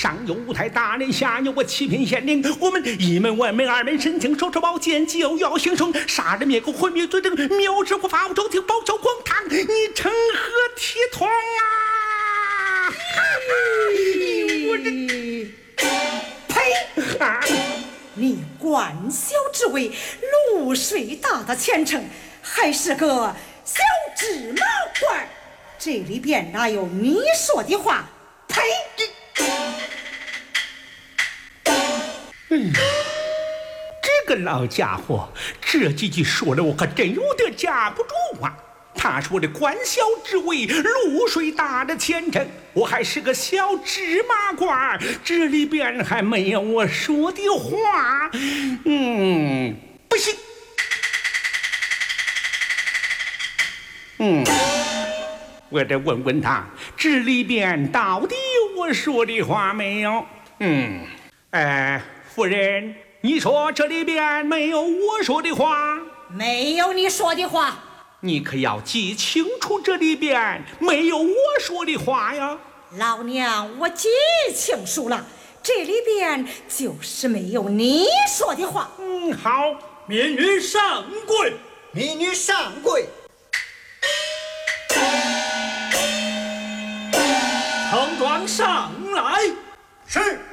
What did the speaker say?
上有五台大人，下有我七品县令，我们一门万门，二门神经，手持宝剑就要兴盛，杀人灭口，毁灭罪证，藐视国法，周庭报效荒唐，你成何体统啊！我这呸！ 啊！ 你官小之位，卤水大的前程，还是个小芝麻官，这里边哪有你说的话？呸！ 这个老家伙这几句说的我可真有点架不住啊。他说的官小之位，卤水大的前程，我还是个小芝麻官，这里边还没有我说的话。不行。我得问问他，这里边到底有我说的话没有？夫人，你说这里边没有我说的话？ 没有你说的话。 你可要记清楚，这里边没有我说的话呀！ 老娘我记清楚了，这里边就是没有你说的话。 好， 民女上跪， 民女上跪。 程庄上来。 是。